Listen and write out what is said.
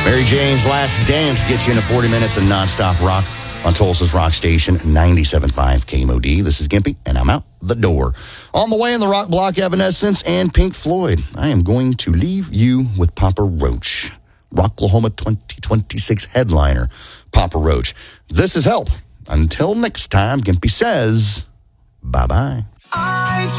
Mary Jane's Last Dance gets you into 40 minutes of nonstop rock on Tulsa's rock station, 97.5 KMOD. This is Gimpy, and I'm out the door. On the way in the rock block, Evanescence and Pink Floyd. I am going to leave you with Papa Roach, Rocklahoma 2026 headliner, Papa Roach. This is Help. Until next time, Gimpy says, bye-bye.